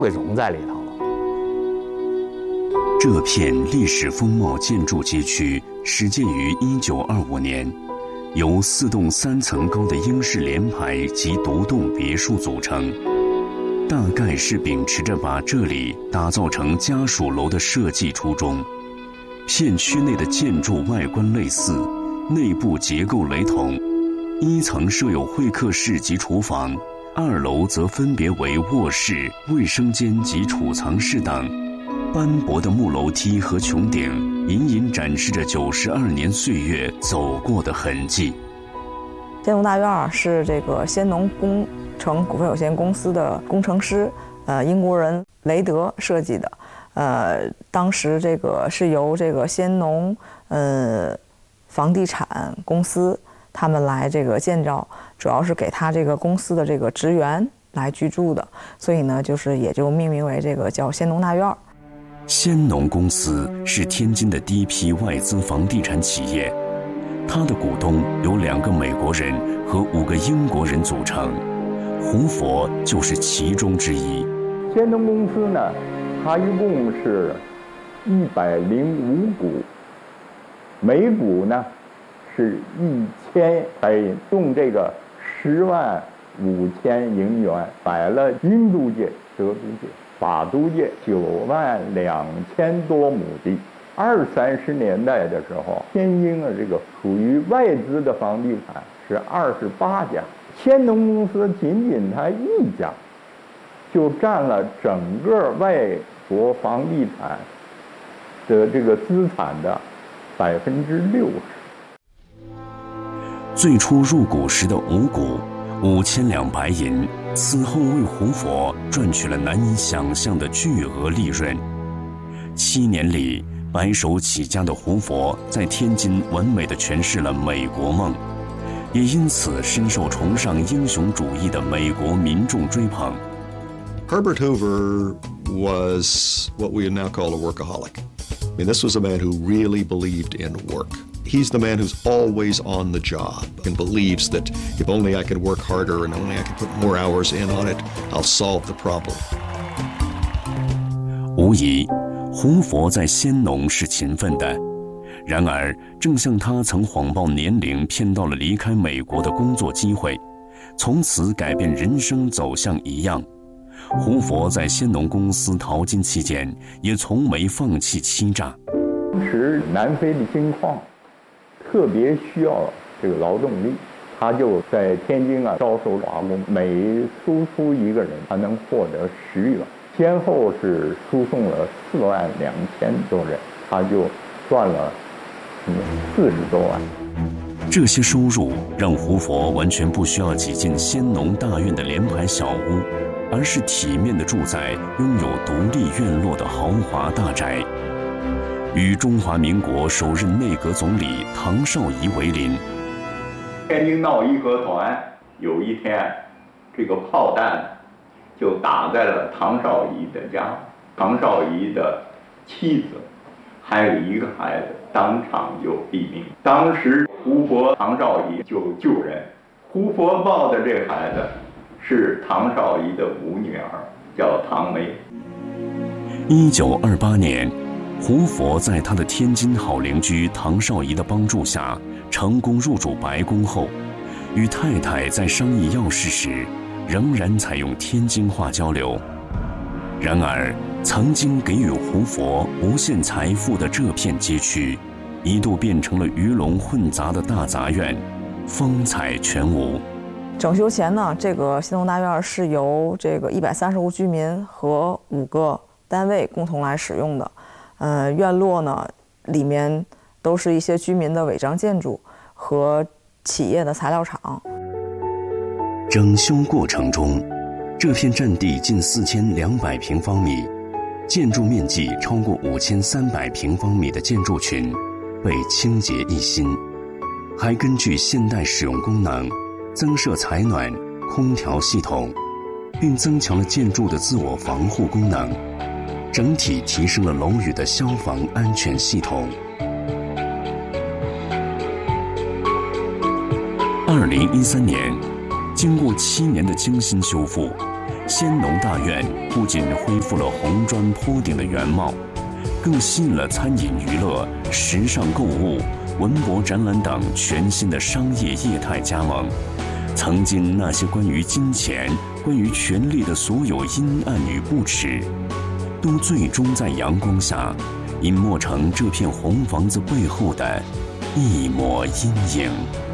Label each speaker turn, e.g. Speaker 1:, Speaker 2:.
Speaker 1: 会融在里头了。
Speaker 2: 这片历史风貌建筑街区始建于1925年，由4栋3层高的英式联排及独栋别墅组成，大概是秉持着把这里打造成家属楼的设计初衷。片区内的建筑外观类似，内部结构雷同。1层设有会客室及厨房，2楼则分别为卧室、卫生间及储藏室等。斑驳的木楼梯和穹顶隐隐展示着92年岁月走过的痕迹。
Speaker 3: 先农大院是这个先农工程股份有限公司的工程师，英国人雷德设计的。当时这个是由这个先农房地产公司他们来这个建造，主要是给他这个公司的这个职员来居住的，所以呢，就是也就命名为这个叫先农大院。
Speaker 2: 先农公司是天津的第一批外资房地产企业，它的股东由2个美国人和5个英国人组成，胡佛就是其中之一。
Speaker 4: 先农公司呢，它一共是105股，每股呢是1000白银，用这个105000银元买了英租界、德租界、法租界92000多亩地。20-30年代的时候，天津这个属于外资的房地产是28家，先农公司仅它1家，就占了整个外国房地产的这个资产的60%。
Speaker 2: 最初入股时的5股5000两白银，此后为胡佛赚取了难以想象的巨额利润。7年里，白手起家的胡佛在天津完美地诠释了美国梦，也因此深受崇尚英雄主义的美国民众追捧。
Speaker 5: Herbert Hoover was what we would now call a workaholic. I mean, this was a man who really believed in work. He's the man who's always on the job and believes that if only I could work harder and only I could put more hours in on it, I'll solve the problem.
Speaker 2: 无疑，胡佛在先农是勤奋的。然而，正像他曾谎报年龄骗到了离开美国的工作机会，从此改变人生走向一样，胡佛在先农公司淘金期间也从没放弃欺诈。
Speaker 4: 当时南非的金矿特别需要这个劳动力，他就在天津招收华工，每输出1个人，他能获得10元，先后是输送了42000多人，他就赚了40多万。
Speaker 2: 这些收入让胡佛完全不需要挤进先农大院的联排小屋，而是体面的住在拥有独立院落的豪华大宅。与中华民国首任内阁总理唐绍仪为邻。
Speaker 4: 天津闹义和团有一天，这个炮弹就打在了唐绍仪的家，唐绍仪的妻子还有1个孩子当场就毙命。当时胡佛、唐绍仪就救人，胡佛抱的这孩子是唐绍仪的5女儿，叫唐梅。
Speaker 2: 1928年，胡佛在他的天津好邻居唐绍仪的帮助下，成功入主白宫后，与太太在商议要事时，仍然采用天津话交流。然而，曾经给予胡佛无限财富的这片街区，一度变成了鱼龙混杂的大杂院，风采全无。
Speaker 3: 整修前呢，这个先农大院是由这个130户居民和5个单位共同来使用的。院落呢里面都是一些居民的违章建筑和企业的材料厂。
Speaker 2: 整修过程中，这片占地近4200平方米，建筑面积超过5300平方米的建筑群被清洁一新，还根据现代使用功能增设采暖、空调系统，并增强了建筑的自我防护功能，整体提升了楼宇的消防安全系统。2013年，经过7年的精心修复， 先农大院不仅恢复了红砖铺顶的原貌，更吸引了餐饮娱乐、时尚购物、文博展览等全新的商业业态加盟。曾经那些关于金钱、关于权力的所有阴暗与不耻，都最终在阳光下隐没成这片红房子背后的一抹阴影。